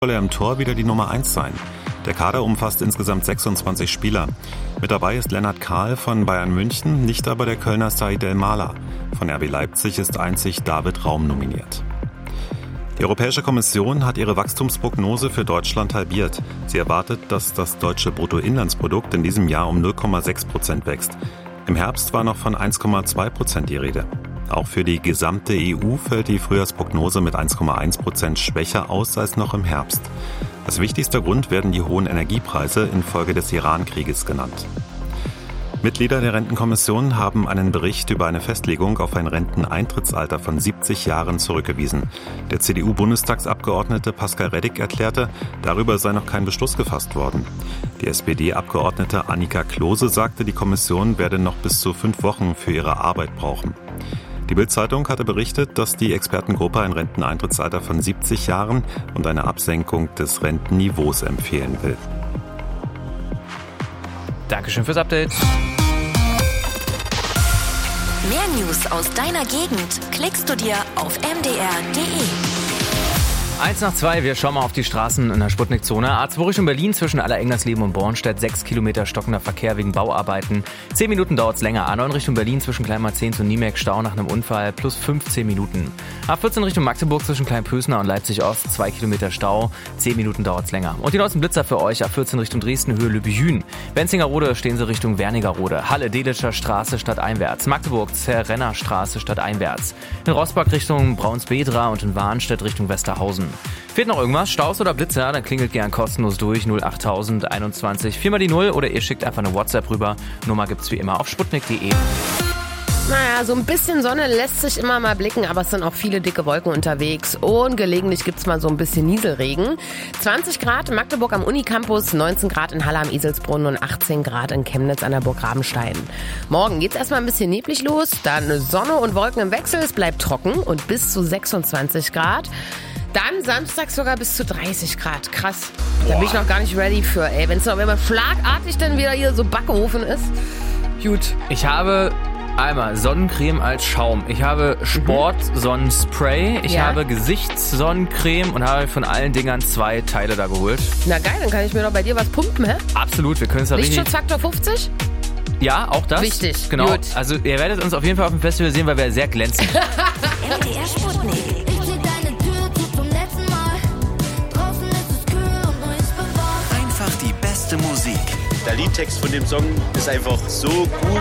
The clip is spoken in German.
soll er im Tor wieder die Nummer 1 sein. Der Kader umfasst insgesamt 26 Spieler. Mit dabei ist Lennart Kahl von Bayern München, nicht aber der Kölner Said El-Mala. Von RB Leipzig ist einzig David Raum nominiert. Die Europäische Kommission hat ihre Wachstumsprognose für Deutschland halbiert. Sie erwartet, dass das deutsche Bruttoinlandsprodukt in diesem Jahr um 0,6% wächst. Im Herbst war noch von 1,2% die Rede. Auch für die gesamte EU fällt die Frühjahrsprognose mit 1,1% schwächer aus als noch im Herbst. Als wichtigster Grund werden die hohen Energiepreise infolge des Iran-Krieges genannt. Mitglieder der Rentenkommission haben einen Bericht über eine Festlegung auf ein Renteneintrittsalter von 70 Jahren zurückgewiesen. Der CDU-Bundestagsabgeordnete Pascal Reddick erklärte, darüber sei noch kein Beschluss gefasst worden. Die SPD-Abgeordnete Annika Klose sagte, die Kommission werde noch bis zu 5 Wochen für ihre Arbeit brauchen. Die Bild-Zeitung hatte berichtet, dass die Expertengruppe ein Renteneintrittsalter von 70 Jahren und eine Absenkung des Rentenniveaus empfehlen will. Dankeschön fürs Update. Mehr News aus deiner Gegend klickst du dir auf mdr.de. 1 nach 2, wir schauen mal auf die Straßen in der Sputnik-Zone. A2 Richtung Berlin zwischen Allerengnersleben und Bornstedt, 6 Kilometer stockender Verkehr wegen Bauarbeiten. 10 Minuten dauert es länger. A9 Richtung Berlin zwischen Kleinmarzehn zu Niemek, Stau nach einem Unfall, plus 15 Minuten. A14 Richtung Magdeburg zwischen Kleinpösner und Leipzig-Ost, 2 Kilometer Stau, 10 Minuten dauert es länger. Und die neuesten Blitzer für euch, A14 Richtung Dresden, Höhe Lübejün. Benzingerode stehen sie Richtung Wernigerode. Halle, Delitzscher Straße stadteinwärts. Magdeburg, Zerrenner Straße stadteinwärts. In Rossbach Richtung Braunsbedra und in Warnstedt Richtung Westerhausen. Fehlt noch irgendwas? Staus oder Blitzer? Dann klingelt gern kostenlos durch 08021 4 mal die 0 oder ihr schickt einfach eine WhatsApp rüber. Nummer gibt's wie immer auf sputnik.de. Naja, so ein bisschen Sonne lässt sich immer mal blicken, aber es sind auch viele dicke Wolken unterwegs und gelegentlich gibt's mal so ein bisschen Nieselregen. 20 Grad in Magdeburg am Unicampus, 19 Grad in Halle am Eselsbrunn und 18 Grad in Chemnitz an der Burg Rabenstein. Morgen geht's erstmal ein bisschen neblig los, dann Sonne und Wolken im Wechsel, es bleibt trocken und bis zu 26 Grad. Dann Samstag sogar bis zu 30 Grad. Krass. Da bin ich noch gar nicht ready für, ey. Wenn man schlagartig dann wieder hier so Backofen ist. Gut. Ich habe einmal Sonnencreme als Schaum. Ich habe Sportsonnenspray. Ich habe Gesichtssonnencreme und habe von allen Dingern 2 Teile da geholt. Na geil, dann kann ich mir doch bei dir was pumpen, hä? Absolut, wir können es da richtig... Lichtschutzfaktor 50? Ja, auch das. Wichtig. Genau. Gut. Also ihr werdet uns auf jeden Fall auf dem Festival sehen, weil wir sehr glänzen. MDR Sputnik. Die beste Musik. Der Liedtext von dem Song ist einfach so gut.